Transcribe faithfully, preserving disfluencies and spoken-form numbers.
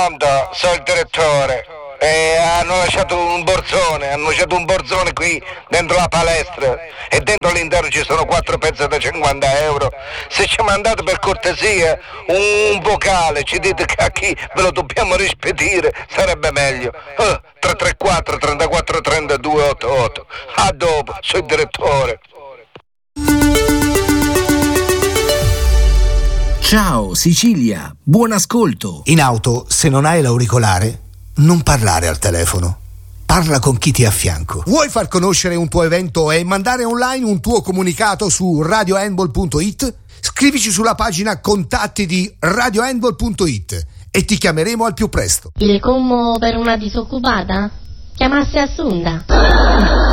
Pronto, sono il direttore. E hanno lasciato un borsone, hanno lasciato un borsone qui dentro la palestra e dentro all'interno ci sono quattro pezzi da cinquanta euro. Se ci mandate per cortesia un, un vocale, ci dite che a chi ve lo dobbiamo rispedire, sarebbe meglio. Uh, tre tre quattro trentaquattro trentadue ottantotto. A dopo, sono il direttore. Ciao Sicilia, buon ascolto. In auto, se non hai l'auricolare, non parlare al telefono. Parla con chi ti ha a fianco. Vuoi far conoscere un tuo evento e mandare online un tuo comunicato su radio handball punto it? Scrivici sulla pagina contatti di radio handball punto it e ti chiameremo al più presto. Il commo per una disoccupata? Chiamasse Assunda.